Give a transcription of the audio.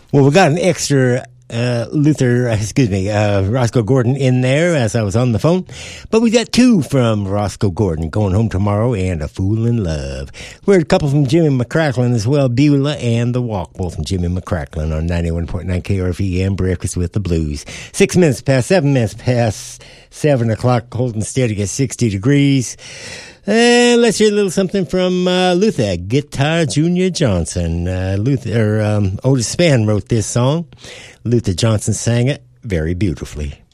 Well, we got an extra Roscoe Gordon in there as I was on the phone. But we got two from Roscoe Gordon, Going Home Tomorrow and A Fool in Love. We heard a couple from Jimmy McCracklin as well, Beulah and The Walk, both from Jimmy McCracklin on 91.9 KRV and Breakfast with the Blues. 7 minutes past 7 o'clock, holding steady at 60 degrees. Let's hear a little something from Luther, Guitar Junior Johnson. Otis Spann wrote this song. Luther Johnson sang it very beautifully.